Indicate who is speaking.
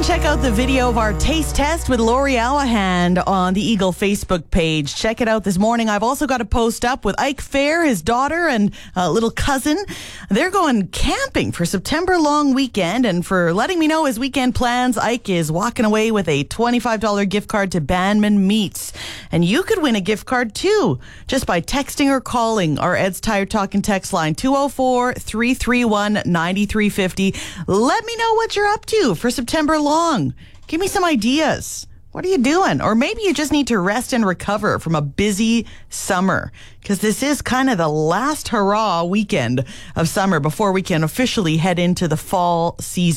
Speaker 1: check out the video of our taste test with Lori Allahan on the Eagle Facebook page. Check it out this morning. I've also got a post up with Ike Fair, his daughter, and a little cousin. They're going camping for September long weekend, and for letting me know his weekend plans, Ike is walking away with a $25 gift card to Banman Meats. And you could win a gift card too, just by texting or calling our Ed's Tire Talk and text line 204-331-9350. Let me know what you're up to for September long. Give me some ideas. What are you doing? Or maybe you just need to rest and recover from a busy summer, because this is kind of the last hurrah weekend of summer before we can officially head into the fall season.